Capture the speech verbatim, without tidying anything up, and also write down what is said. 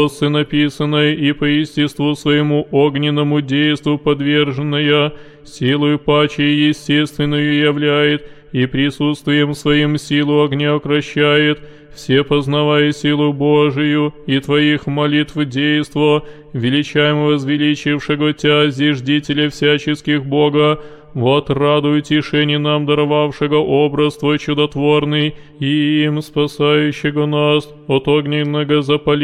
написанное и по естеству своему огненному действу подверженное, силою паче естественную являет, и присутствием своим силу огня укращает, все познавая силу Божию и Твоих молитв действо, величаемо возвеличившего Тя, зиждителя всяческих Бога, вот раду утешение нам даровавшего образ Твой чудотворный, и им спасающего нас от огненного запаления.